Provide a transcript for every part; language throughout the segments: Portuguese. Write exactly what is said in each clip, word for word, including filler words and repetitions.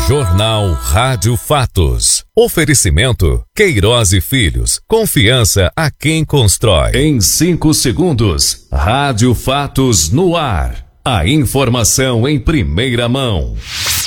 Jornal Rádio Fatos. Oferecimento Queiroz e Filhos. Confiança a quem constrói. Em cinco segundos, Rádio Fatos no ar. A informação em primeira mão.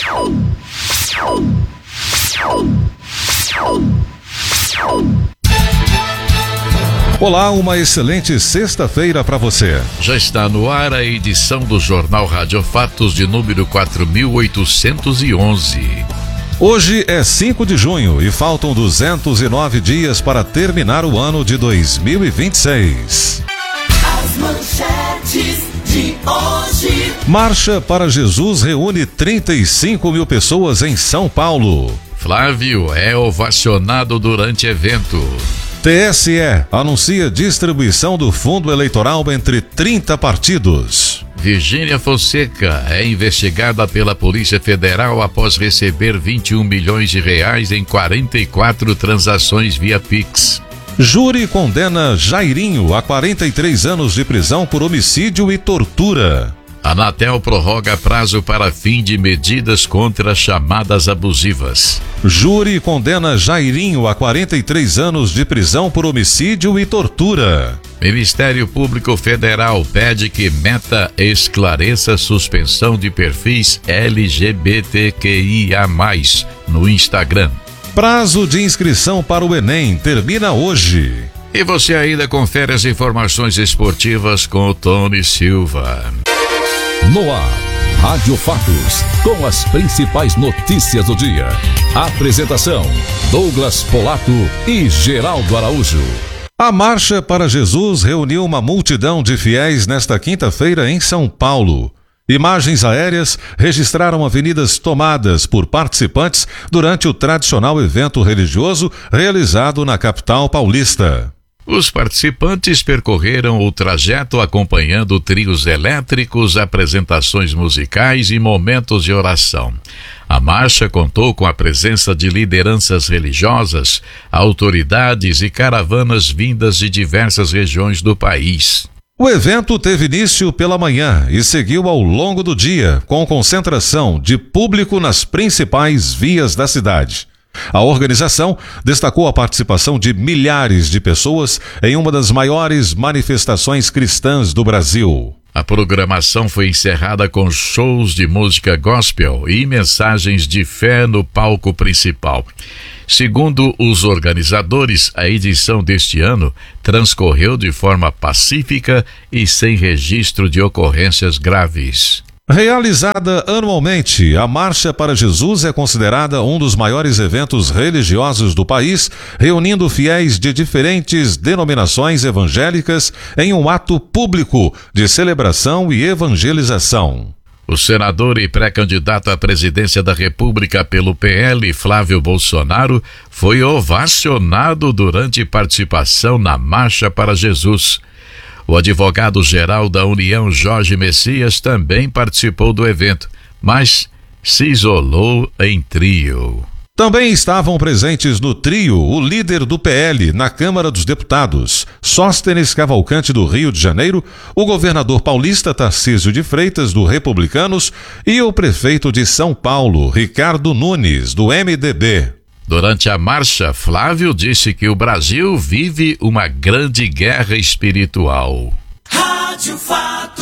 Olá, uma excelente sexta-feira para você. Já está no ar a edição do Jornal Rádio Fatos de número quatro mil oitocentos e onze. Hoje é cinco de junho e faltam duzentos e nove dias para terminar o ano de dois mil e vinte e seis. As manchetes de hoje. Marcha para Jesus reúne trinta e cinco mil pessoas em São Paulo. Flávio é ovacionado durante evento. T S E anuncia distribuição do fundo eleitoral entre trinta partidos. Virgínia Fonseca é investigada pela Polícia Federal após receber vinte e um milhões de reais em quarenta e quatro transações via Pix. Júri condena Jairinho a quarenta e três anos de prisão por homicídio e tortura. Anatel prorroga prazo para fim de medidas contra chamadas abusivas. Júri condena Jairinho a quarenta e três anos de prisão por homicídio e tortura. Ministério Público Federal pede que Meta esclareça a suspensão de perfis L G B T Q I A mais, no Instagram. Prazo de inscrição para o Enem termina hoje. E você ainda confere as informações esportivas com o Tony Silva. No ar, Rádio Fatos, com as principais notícias do dia. Apresentação, Douglas Polato e Geraldo Araújo. A Marcha para Jesus reuniu uma multidão de fiéis nesta quinta-feira em São Paulo. Imagens aéreas registraram avenidas tomadas por participantes durante o tradicional evento religioso realizado na capital paulista. Os participantes percorreram o trajeto acompanhando trios elétricos, apresentações musicais e momentos de oração. A marcha contou com a presença de lideranças religiosas, autoridades e caravanas vindas de diversas regiões do país. O evento teve início pela manhã e seguiu ao longo do dia, com concentração de público nas principais vias da cidade. A organização destacou a participação de milhares de pessoas em uma das maiores manifestações cristãs do Brasil. A programação foi encerrada com shows de música gospel e mensagens de fé no palco principal. Segundo os organizadores, a edição deste ano transcorreu de forma pacífica e sem registro de ocorrências graves. Realizada anualmente, a Marcha para Jesus é considerada um dos maiores eventos religiosos do país, reunindo fiéis de diferentes denominações evangélicas em um ato público de celebração e evangelização. O senador e pré-candidato à presidência da República pelo P L, Flávio Bolsonaro, foi ovacionado durante participação na Marcha para Jesus. O advogado-geral da União, Jorge Messias, também participou do evento, mas se isolou em trio. Também estavam presentes no trio o líder do P L na Câmara dos Deputados, Sóstenes Cavalcante do Rio de Janeiro, o governador paulista Tarcísio de Freitas do Republicanos e o prefeito de São Paulo, Ricardo Nunes, do M D B. Durante a marcha, Flávio disse que o Brasil vive uma grande guerra espiritual. Rádio Fatos.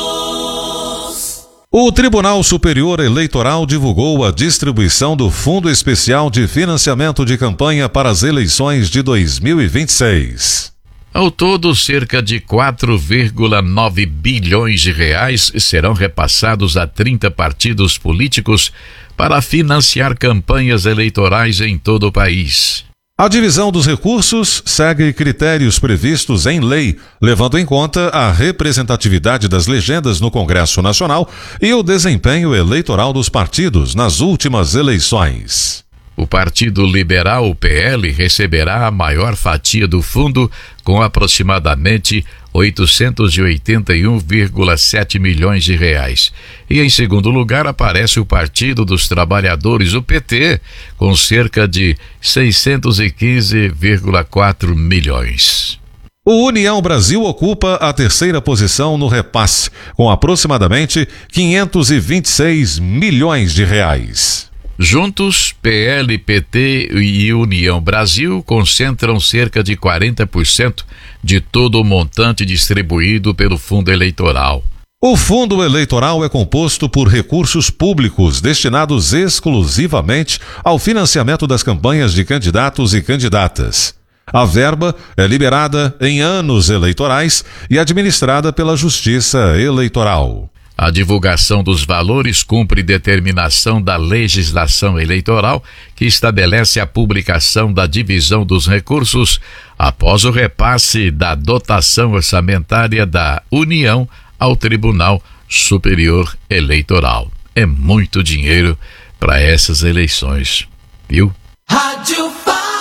O Tribunal Superior Eleitoral divulgou a distribuição do Fundo Especial de Financiamento de Campanha para as eleições de dois mil e vinte e seis. Ao todo, cerca de quatro vírgula nove bilhões de reais serão repassados a trinta partidos políticos para financiar campanhas eleitorais em todo o país. A divisão dos recursos segue critérios previstos em lei, levando em conta a representatividade das legendas no Congresso Nacional e o desempenho eleitoral dos partidos nas últimas eleições. O Partido Liberal, o P L, receberá a maior fatia do fundo, com aproximadamente oitocentos e oitenta e um vírgula sete milhões de reais. E em segundo lugar aparece o Partido dos Trabalhadores, o P T, com cerca de seiscentos e quinze vírgula quatro milhões. O União Brasil ocupa a terceira posição no repasse, com aproximadamente quinhentos e vinte e seis milhões de reais. Juntos, P L, P T e União Brasil concentram cerca de quarenta por cento de todo o montante distribuído pelo fundo eleitoral. O fundo eleitoral é composto por recursos públicos destinados exclusivamente ao financiamento das campanhas de candidatos e candidatas. A verba é liberada em anos eleitorais e administrada pela Justiça Eleitoral. A divulgação dos valores cumpre determinação da legislação eleitoral, que estabelece a publicação da divisão dos recursos após o repasse da dotação orçamentária da União ao Tribunal Superior Eleitoral. É muito dinheiro para essas eleições, viu? Rádio Fatos.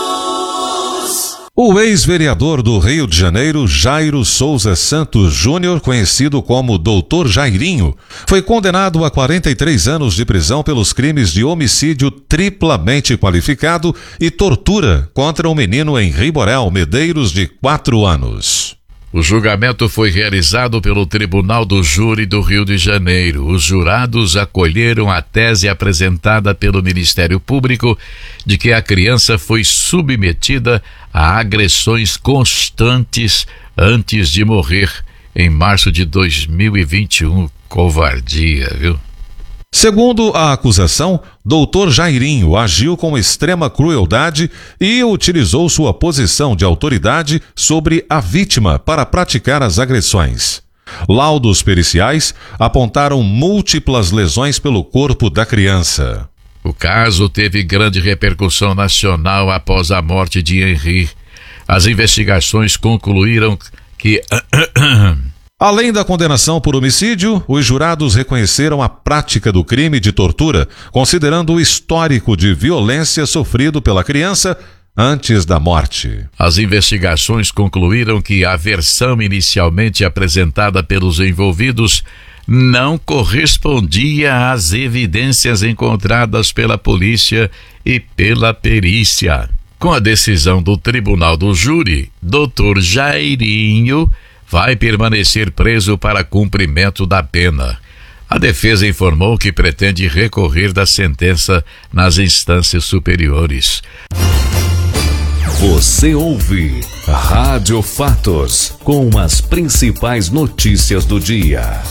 O ex-vereador do Rio de Janeiro, Jairo Souza Santos Júnior, conhecido como doutor Jairinho, foi condenado a quarenta e três anos de prisão pelos crimes de homicídio triplamente qualificado e tortura contra um menino em Riborel, Medeiros, de quatro anos. O julgamento foi realizado pelo Tribunal do Júri do Rio de Janeiro. Os jurados acolheram a tese apresentada pelo Ministério Público de que a criança foi submetida a agressões constantes antes de morrer em março de dois mil e vinte e um. Covardia, viu? Segundo a acusação, doutor Jairinho agiu com extrema crueldade e utilizou sua posição de autoridade sobre a vítima para praticar as agressões. Laudos periciais apontaram múltiplas lesões pelo corpo da criança. O caso teve grande repercussão nacional após a morte de Henri. As investigações concluíram que... Além da condenação por homicídio, os jurados reconheceram a prática do crime de tortura, considerando o histórico de violência sofrido pela criança antes da morte. As investigações concluíram que a versão inicialmente apresentada pelos envolvidos não correspondia às evidências encontradas pela polícia e pela perícia. Com a decisão do Tribunal do Júri, doutor Jairinho vai permanecer preso para cumprimento da pena. A defesa informou que pretende recorrer da sentença nas instâncias superiores. Você ouve Rádio Fatos, com as principais notícias do dia.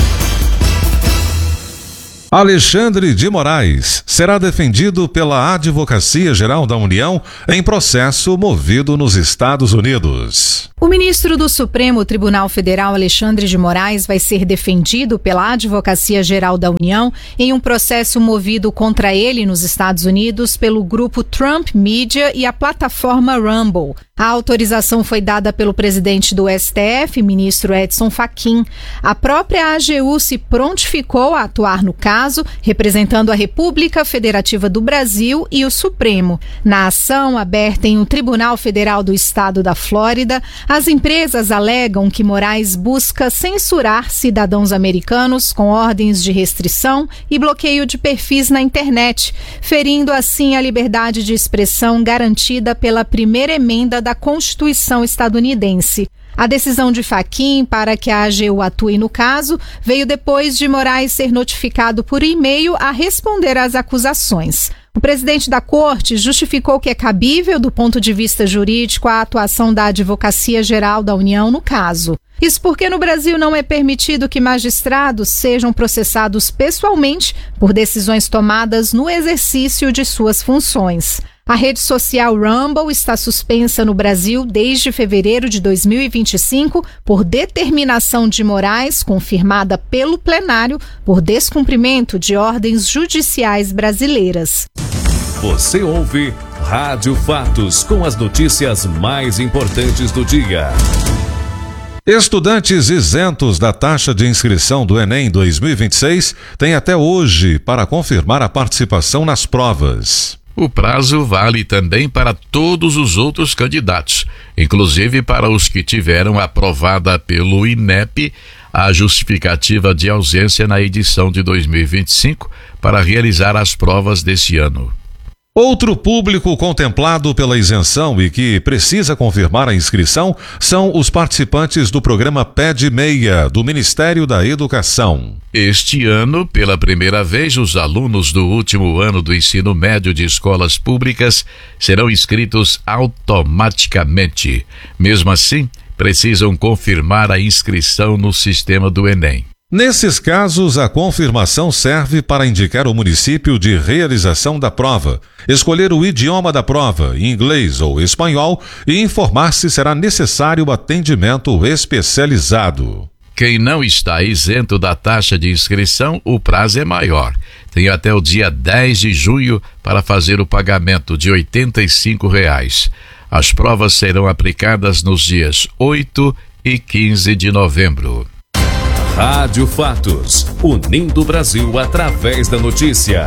Alexandre de Moraes será defendido pela Advocacia Geral da União em processo movido nos Estados Unidos. O ministro do Supremo Tribunal Federal, Alexandre de Moraes, vai ser defendido pela Advocacia Geral da União em um processo movido contra ele nos Estados Unidos pelo grupo Trump Media e a plataforma Rumble. A autorização foi dada pelo presidente do S T F, ministro Edson Fachin. A própria A G U se prontificou a atuar no caso, representando a República Federativa do Brasil e o Supremo. Na ação aberta em um Tribunal Federal do Estado da Flórida, as empresas alegam que Moraes busca censurar cidadãos americanos com ordens de restrição e bloqueio de perfis na internet, ferindo assim a liberdade de expressão garantida pela primeira emenda da Constituição estadunidense. A decisão de Fachin para que a A G U atue no caso veio depois de Moraes ser notificado por e-mail a responder às acusações. O presidente da corte justificou que é cabível, do ponto de vista jurídico, a atuação da Advocacia Geral da União no caso. Isso porque no Brasil não é permitido que magistrados sejam processados pessoalmente por decisões tomadas no exercício de suas funções. A rede social Rumble está suspensa no Brasil desde fevereiro de dois mil e vinte e cinco por determinação de Moraes, confirmada pelo plenário, por descumprimento de ordens judiciais brasileiras. Você ouve Rádio Fatos, com as notícias mais importantes do dia. Estudantes isentos da taxa de inscrição do Enem dois mil e vinte e seis têm até hoje para confirmar a participação nas provas. O prazo vale também para todos os outros candidatos, inclusive para os que tiveram aprovada pelo I N E P a justificativa de ausência na edição de dois mil e vinte e cinco para realizar as provas desse ano. Outro público contemplado pela isenção e que precisa confirmar a inscrição são os participantes do programa P E D meia, do Ministério da Educação. Este ano, pela primeira vez, os alunos do último ano do ensino médio de escolas públicas serão inscritos automaticamente. Mesmo assim, precisam confirmar a inscrição no sistema do Enem. Nesses casos, a confirmação serve para indicar o município de realização da prova, escolher o idioma da prova, inglês ou espanhol, e informar se será necessário atendimento especializado. Quem não está isento da taxa de inscrição, o prazo é maior. Tem até o dia dez de junho para fazer o pagamento de oitenta e cinco reais. As provas serão aplicadas nos dias oito e quinze de novembro. Rádio Fatos, unindo o Brasil através da notícia.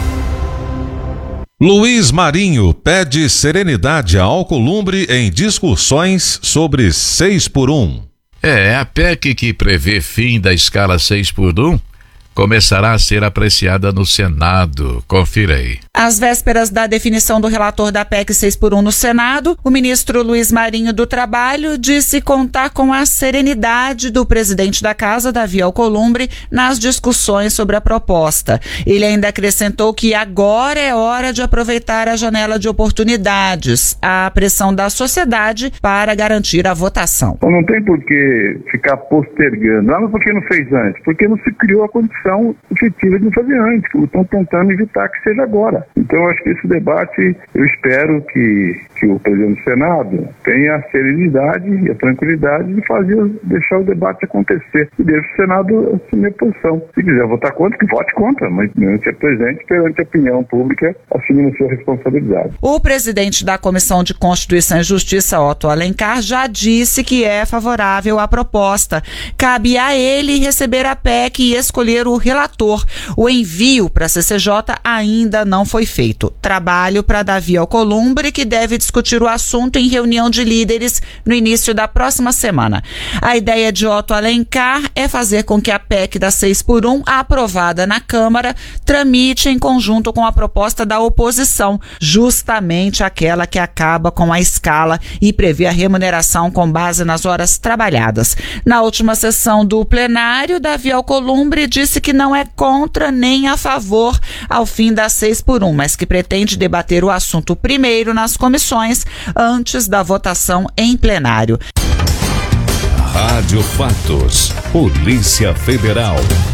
Luiz Marinho pede serenidade a Alcolumbre em discussões sobre seis por um. É, a P E C que prevê fim da escala seis por um começará a ser apreciada no Senado. Confira aí. Às vésperas da definição do relator da P E C seis por um no Senado, o ministro Luiz Marinho do Trabalho disse contar com a serenidade do presidente da Casa, Davi Alcolumbre, nas discussões sobre a proposta. Ele ainda acrescentou que agora é hora de aproveitar a janela de oportunidades, a pressão da sociedade para garantir a votação. Então não tem por que ficar postergando. Ah, mas por que não fez antes? Porque não se criou a condição efetiva de fazer antes, que estão tentando evitar que seja agora. Então, eu acho que esse debate, eu espero que, que o presidente do Senado tenha a serenidade e a tranquilidade de fazer, deixar o debate acontecer e deixar o Senado assumir a posição. Se quiser votar contra, que vote contra, mas perante a presidente, perante a opinião pública, assumindo a sua responsabilidade. O presidente da Comissão de Constituição e Justiça, Otto Alencar, já disse que é favorável à proposta. Cabe a ele receber a P E C e escolher o relator. O envio para a C C J ainda não foi feito. Trabalho para Davi Alcolumbre, que deve discutir o assunto em reunião de líderes no início da próxima semana. A ideia de Otto Alencar é fazer com que a P E C da seis por um, aprovada na Câmara, tramite em conjunto com a proposta da oposição, justamente aquela que acaba com a escala e prevê a remuneração com base nas horas trabalhadas. Na última sessão do plenário, Davi Alcolumbre disse que não é contra nem a favor ao fim da seis por um, mas que pretende debater o assunto primeiro nas comissões antes da votação em plenário. Rádio Fatos, Polícia Federal.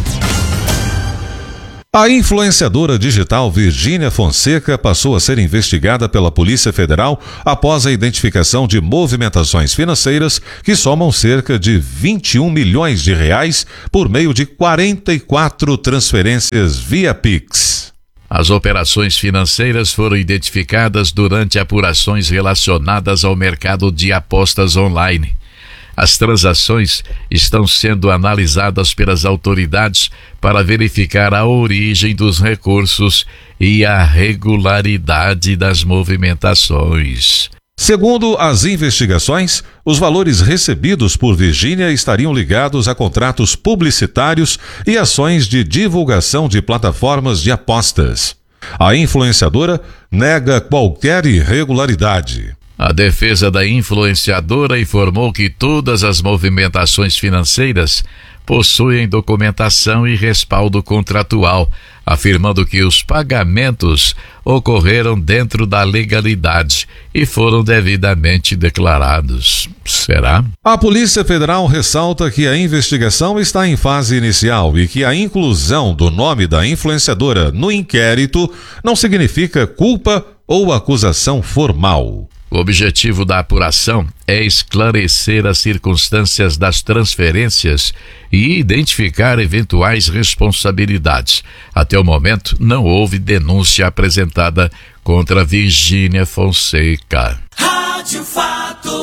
A influenciadora digital Virgínia Fonseca passou a ser investigada pela Polícia Federal após a identificação de movimentações financeiras que somam cerca de vinte e um milhões de reais por meio de quarenta e quatro transferências via Pix. As operações financeiras foram identificadas durante apurações relacionadas ao mercado de apostas online. As transações estão sendo analisadas pelas autoridades para verificar a origem dos recursos e a regularidade das movimentações. Segundo as investigações, os valores recebidos por Virgínia estariam ligados a contratos publicitários e ações de divulgação de plataformas de apostas. A influenciadora nega qualquer irregularidade. A defesa da influenciadora informou que todas as movimentações financeiras possuem documentação e respaldo contratual, afirmando que os pagamentos ocorreram dentro da legalidade e foram devidamente declarados. Será? A Polícia Federal ressalta que a investigação está em fase inicial e que a inclusão do nome da influenciadora no inquérito não significa culpa ou acusação formal. O objetivo da apuração é esclarecer as circunstâncias das transferências e identificar eventuais responsabilidades. Até o momento, não houve denúncia apresentada contra Virgínia Fonseca. Rádio Fatos.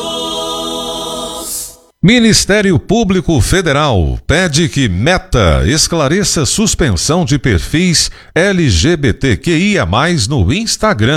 Ministério Público Federal pede que Meta esclareça suspensão de perfis L G B T Q I A mais, no Instagram.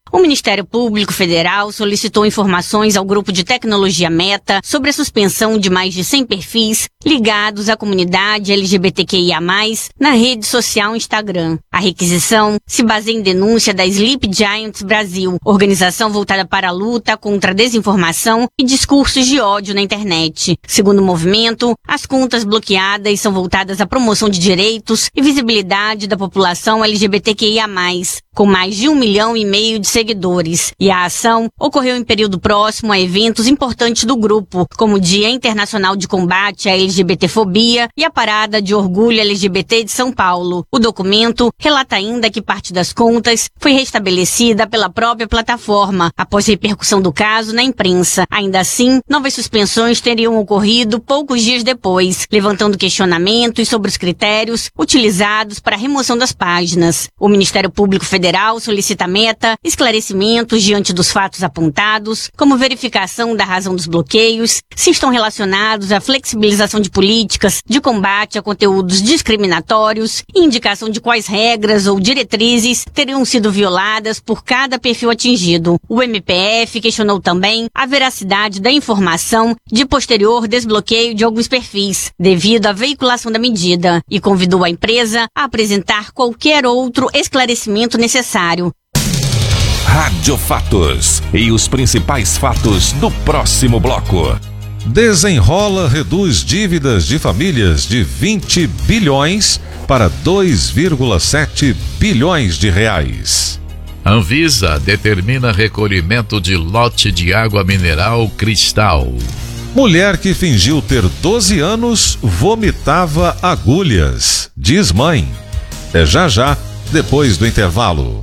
o Ministério Público Federal solicitou informações ao grupo de tecnologia Meta sobre a suspensão de mais de cem perfis ligados à comunidade L G B T Q I A mais, na rede social Instagram. A requisição se baseia em denúncia da Sleep Giants Brasil, organização voltada para a luta contra a desinformação e discursos de ódio na internet. Segundo o movimento, as contas bloqueadas são voltadas à promoção de direitos e visibilidade da população L G B T Q I A mais, com mais de um milhão e meio de seguidores. E a ação ocorreu em período próximo a eventos importantes do grupo, como o Dia Internacional de Combate à LGBTfobia e a Parada de Orgulho L G B T de São Paulo. O documento relata ainda que parte das contas foi restabelecida pela própria plataforma, após repercussão do caso na imprensa. Ainda assim, novas suspensões teriam ocorrido poucos dias depois, levantando questionamentos sobre os critérios utilizados para a remoção das páginas. O Ministério Público Federal solicita à Meta esclarecimentos diante dos fatos apontados, como verificação da razão dos bloqueios, se estão relacionados à flexibilização de políticas de combate a conteúdos discriminatórios e indicação de quais regras ou diretrizes teriam sido violadas por cada perfil atingido. O M P F questionou também a veracidade da informação de posterior desbloqueio de alguns perfis, devido à veiculação da medida, e convidou a empresa a apresentar qualquer outro esclarecimento necessário. Rádio Fatos e os principais fatos do próximo bloco. Desenrola reduz dívidas de famílias de vinte bilhões para dois vírgula sete bilhões de reais. Anvisa determina recolhimento de lote de água mineral Cristal. Mulher que fingiu ter doze anos vomitava agulhas, diz mãe. É já já, depois do intervalo.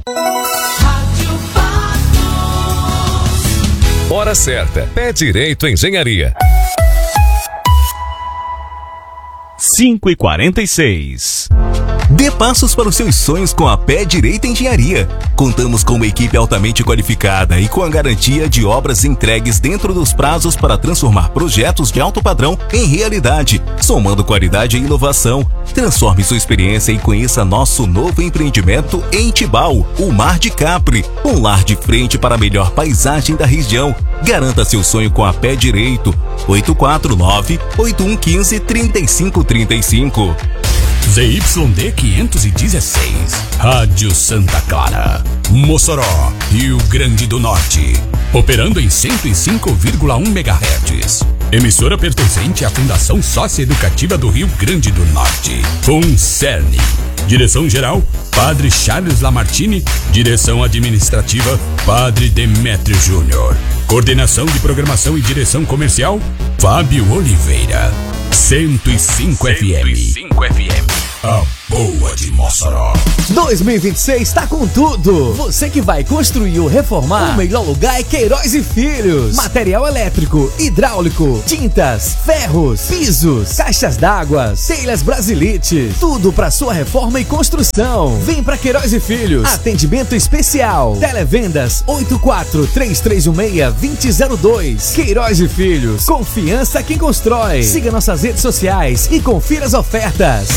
Hora certa. Pé Direito Engenharia. cinco e quarenta e seis. Dê passos para os seus sonhos com a Pé Direito Engenharia. Contamos com uma equipe altamente qualificada e com a garantia de obras entregues dentro dos prazos para transformar projetos de alto padrão em realidade, somando qualidade e inovação. Transforme sua experiência e conheça nosso novo empreendimento em Tibau, o Mar de Capri, um lar de frente para a melhor paisagem da região. Garanta seu sonho com a Pé Direito. oito quatro nove, oito um um cinco, três cinco três cinco. Z Y D quinhentos e dezesseis, Rádio Santa Clara, Mossoró, Rio Grande do Norte, operando em cento e cinco vírgula um megahertz. Emissora pertencente à Fundação Socioeducativa do Rio Grande do Norte, FUNCERN. Direção-geral, Padre Charles Lamartine. Direção administrativa, Padre Demétrio Júnior. Coordenação de programação e direção comercial, Fábio Oliveira. cento e cinco F M. cento e cinco F M. A boa de Mossoró. dois mil e vinte e seis tá com tudo. Você que vai construir ou reformar, o melhor lugar é Queiroz e Filhos. Material elétrico, hidráulico, tintas, ferros, pisos, caixas d'água, telhas Brasilite. Tudo para sua reforma e construção. Vem pra Queiroz e Filhos. Atendimento especial. Televendas oito quatro três três um seis, dois zero zero dois. Queiroz e Filhos. Confiança quem constrói. Siga nossas redes sociais e confira as ofertas.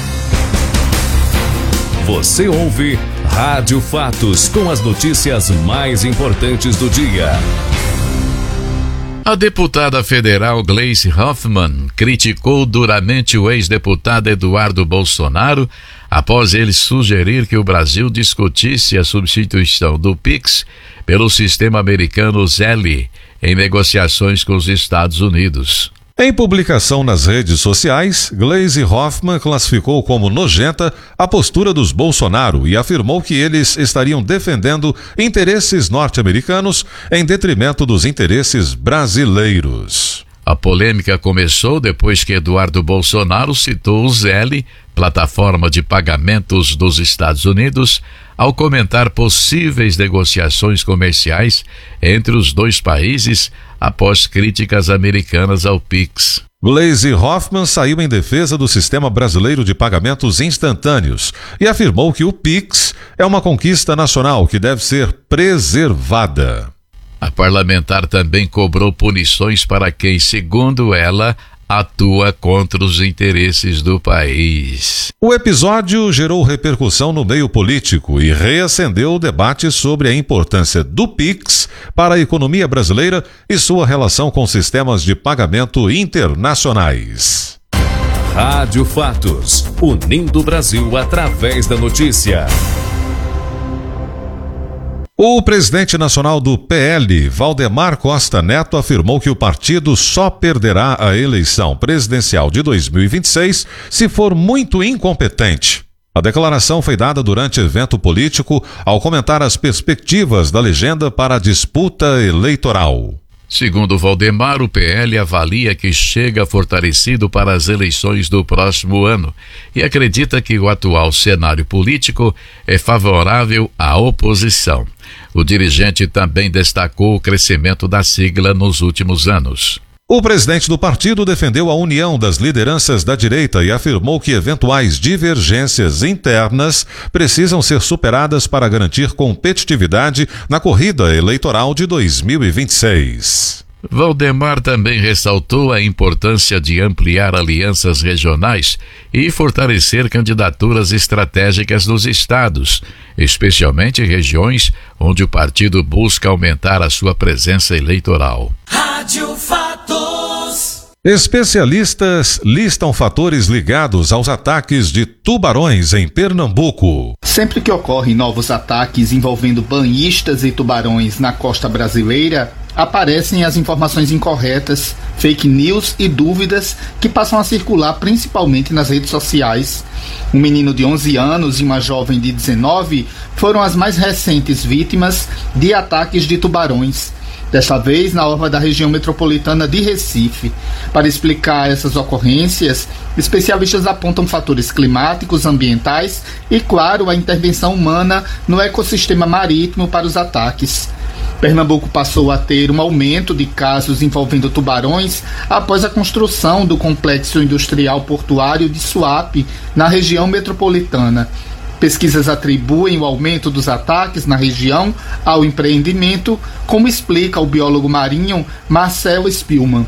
Você ouve Rádio Fatos com as notícias mais importantes do dia. A deputada federal Gleisi Hoffmann criticou duramente o ex-deputado Eduardo Bolsonaro após ele sugerir que o Brasil discutisse a substituição do Pix pelo sistema americano Zelle em negociações com os Estados Unidos. Em publicação nas redes sociais, Gleisi Hoffmann classificou como nojenta a postura dos Bolsonaro e afirmou que eles estariam defendendo interesses norte-americanos em detrimento dos interesses brasileiros. A polêmica começou depois que Eduardo Bolsonaro citou o Zelle, plataforma de pagamentos dos Estados Unidos, ao comentar possíveis negociações comerciais entre os dois países após críticas americanas ao Pix. Gleisi Hoffmann saiu em defesa do sistema brasileiro de pagamentos instantâneos e afirmou que o Pix é uma conquista nacional que deve ser preservada. A parlamentar também cobrou punições para quem, segundo ela, atua contra os interesses do país. O episódio gerou repercussão no meio político e reacendeu o debate sobre a importância do Pix para a economia brasileira e sua relação com sistemas de pagamento internacionais. Rádio Fatos, unindo o Brasil através da notícia. O presidente nacional do P L, Valdemar Costa Neto, afirmou que o partido só perderá a eleição presidencial de dois mil e vinte e seis se for muito incompetente. A declaração foi dada durante evento político ao comentar as perspectivas da legenda para a disputa eleitoral. Segundo Valdemar, o P L avalia que chega fortalecido para as eleições do próximo ano e acredita que o atual cenário político é favorável à oposição. O dirigente também destacou o crescimento da sigla nos últimos anos. O presidente do partido defendeu a união das lideranças da direita e afirmou que eventuais divergências internas precisam ser superadas para garantir competitividade na corrida eleitoral de dois mil e vinte e seis. Valdemar também ressaltou a importância de ampliar alianças regionais e fortalecer candidaturas estratégicas nos estados, especialmente regiões onde o partido busca aumentar a sua presença eleitoral. Rádio Fatos. Especialistas listam fatores ligados aos ataques de tubarões em Pernambuco. Sempre que ocorrem novos ataques envolvendo banhistas e tubarões na costa brasileira, aparecem as informações incorretas, fake news e dúvidas que passam a circular principalmente nas redes sociais. Um menino de onze anos e uma jovem de dezenove foram as mais recentes vítimas de ataques de tubarões. Desta vez na orla da região metropolitana de Recife. Para explicar essas ocorrências, especialistas apontam fatores climáticos, ambientais e, claro, a intervenção humana no ecossistema marítimo para os ataques. Pernambuco passou a ter um aumento de casos envolvendo tubarões após a construção do complexo industrial portuário de Suape, na região metropolitana. Pesquisas atribuem o aumento dos ataques na região ao empreendimento, como explica o biólogo marinho Marcelo Spillman.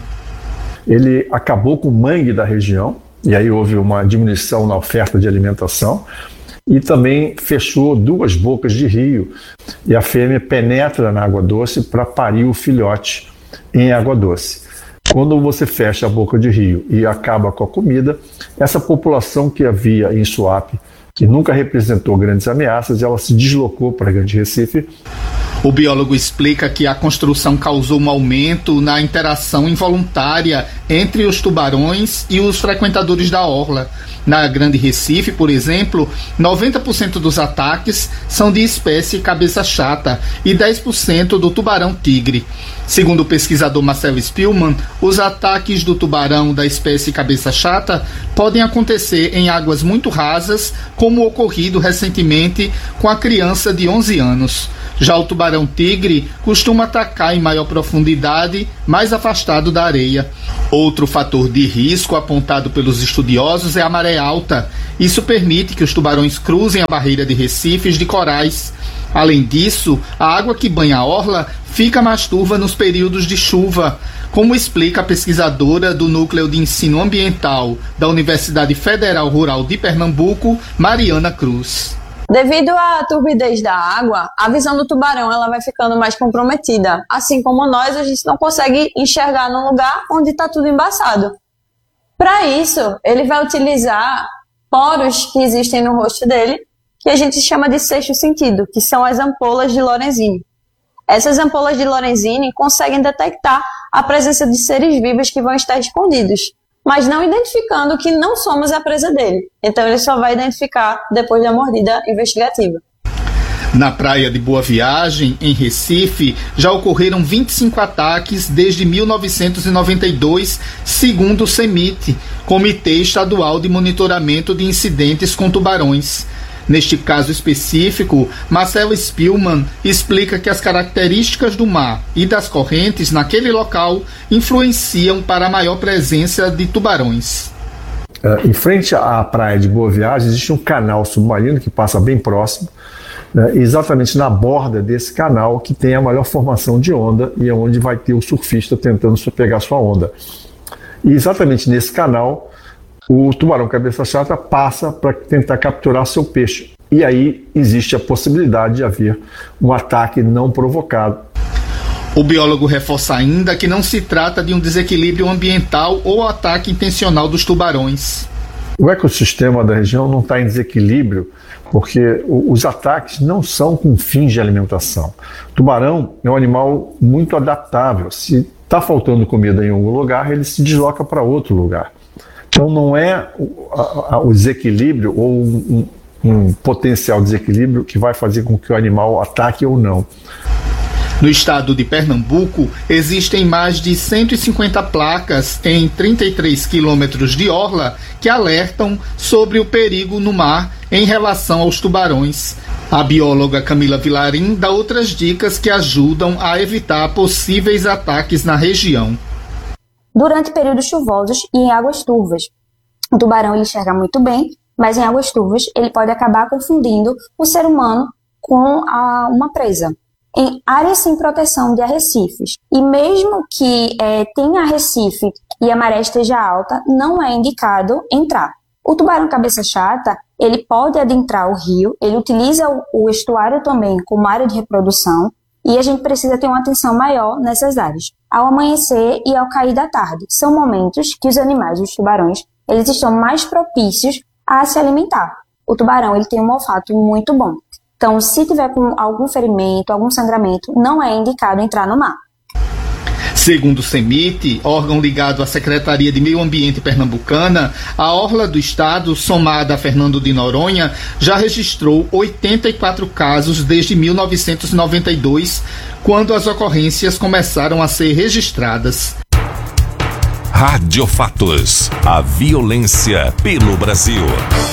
Ele acabou com o mangue da região, e aí houve uma diminuição na oferta de alimentação, e também fechou duas bocas de rio, e a fêmea penetra na água doce para parir o filhote em água doce. Quando você fecha a boca de rio e acaba com a comida, essa população que havia em Suape, que nunca representou grandes ameaças, ela se deslocou para Grande Recife. O biólogo explica que a construção causou um aumento na interação involuntária entre os tubarões e os frequentadores da orla. Na Grande Recife, por exemplo, noventa por cento dos ataques são de espécie cabeça chata e dez por cento do tubarão-tigre. Segundo o pesquisador Marcelo Spillman, os ataques do tubarão da espécie cabeça chata podem acontecer em águas muito rasas, como ocorrido recentemente com a criança de onze anos. Já o tubarão-tigre costuma atacar em maior profundidade, mais afastado da areia. Outro fator de risco apontado pelos estudiosos é a maré alta. Isso permite que os tubarões cruzem a barreira de recifes de corais. Além disso, a água que banha a orla fica mais turva nos períodos de chuva, como explica a pesquisadora do Núcleo de Ensino Ambiental da Universidade Federal Rural de Pernambuco, Mariana Cruz. Devido à turbidez da água, a visão do tubarão ela vai ficando mais comprometida. Assim como nós, a gente não consegue enxergar num lugar onde está tudo embaçado. Para isso, ele vai utilizar poros que existem no rosto dele, que a gente chama de sexto sentido, que são as ampolas de Lorenzini. Essas ampolas de Lorenzini conseguem detectar a presença de seres vivos que vão estar escondidos, mas não identificando que não somos a presa dele. Então ele só vai identificar depois da mordida investigativa. Na praia de Boa Viagem, em Recife, já ocorreram vinte e cinco ataques desde mil novecentos e noventa e dois, segundo o CEMIT, Comitê Estadual de Monitoramento de Incidentes com Tubarões. Neste caso específico, Marcelo Spillman explica que as características do mar e das correntes naquele local influenciam para a maior presença de tubarões. Uh, em frente à praia de Boa Viagem existe um canal submarino que passa bem próximo, né, exatamente na borda desse canal que tem a maior formação de onda e é onde vai ter o surfista tentando pegar sua onda. E exatamente nesse canal, o tubarão cabeça chata passa para tentar capturar seu peixe. E aí existe a possibilidade de haver um ataque não provocado. O biólogo reforça ainda que não se trata de um desequilíbrio ambiental ou ataque intencional dos tubarões. O ecossistema da região não está em desequilíbrio porque os ataques não são com fins de alimentação. O tubarão é um animal muito adaptável. Se está faltando comida em algum lugar, ele se desloca para outro lugar. Então não é o, a, o desequilíbrio ou um, um, um potencial desequilíbrio que vai fazer com que o animal ataque ou não. No estado de Pernambuco, existem mais de cento e cinquenta placas em trinta e três quilômetros de orla que alertam sobre o perigo no mar em relação aos tubarões. A bióloga Camila Vilarim dá outras dicas que ajudam a evitar possíveis ataques na região. Durante períodos chuvosos e em águas turvas. O tubarão ele enxerga muito bem, mas em águas turvas ele pode acabar confundindo o ser humano com a, uma presa. Em áreas sem proteção de arrecifes, e mesmo que é, tenha arrecife e a maré esteja alta, não é indicado entrar. O tubarão cabeça chata, ele pode adentrar o rio, ele utiliza o, o estuário também como área de reprodução, e a gente precisa ter uma atenção maior nessas áreas. Ao amanhecer e ao cair da tarde, são momentos que os animais, os tubarões, eles estão mais propícios a se alimentar. O tubarão ele tem um olfato muito bom. Então, se tiver com algum ferimento, algum sangramento, não é indicado entrar no mar. Segundo o CEMIT, órgão ligado à Secretaria de Meio Ambiente Pernambucana, a orla do estado, somada a Fernando de Noronha, já registrou oitenta e quatro casos desde mil novecentos e noventa e dois, quando as ocorrências começaram a ser registradas. Rádio Fatos. A violência pelo Brasil.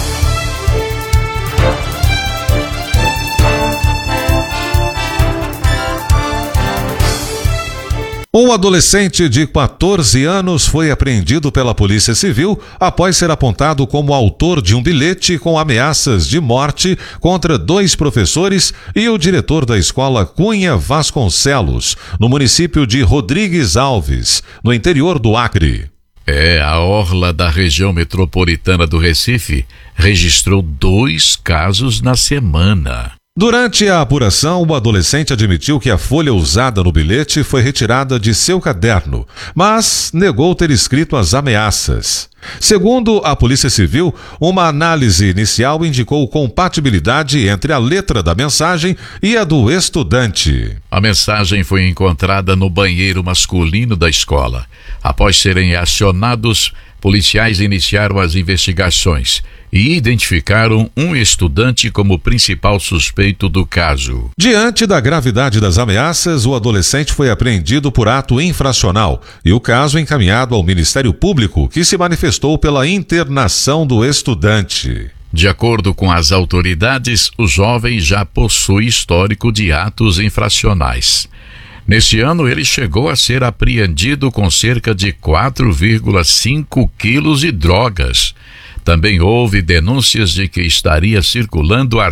Um adolescente de quatorze anos foi apreendido pela Polícia Civil após ser apontado como autor de um bilhete com ameaças de morte contra dois professores e o diretor da escola Cunha Vasconcelos, no município de Rodrigues Alves, no interior do Acre. É, a orla da região metropolitana do Recife registrou dois casos na semana. Durante a apuração, o adolescente admitiu que a folha usada no bilhete foi retirada de seu caderno, mas negou ter escrito as ameaças. Segundo a Polícia Civil, uma análise inicial indicou compatibilidade entre a letra da mensagem e a do estudante. A mensagem foi encontrada no banheiro masculino da escola. Após serem acionados, policiais iniciaram as investigações e identificaram um estudante como principal suspeito do caso. Diante da gravidade das ameaças, o adolescente foi apreendido por ato infracional e o caso encaminhado ao Ministério Público, que se manifestou pela internação do estudante. De acordo com as autoridades, o jovem já possui histórico de atos infracionais. Neste ano, ele chegou a ser apreendido com cerca de quatro vírgula cinco quilos de drogas. Também houve denúncias de que estaria circulando